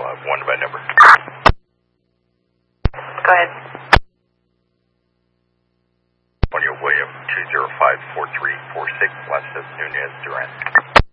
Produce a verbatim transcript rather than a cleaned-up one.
have one by number. Go ahead. Antonio William, two zero five four three four six, Las Nunez, Duran.